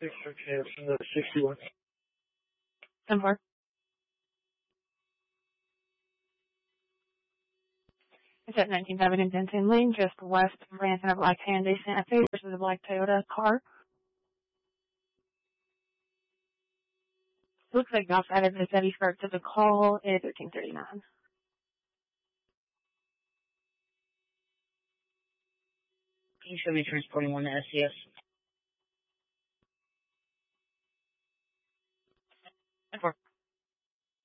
Okay, it's in the 61. 10-4. It's at 19th Avenue, Denton Lane, just west of Branson, a black Hyundai Santa Fe versus a black Toyota car. Looks like Golf added the Eddie Spark to the call at 13:39. Can you show me transporting one to SCS?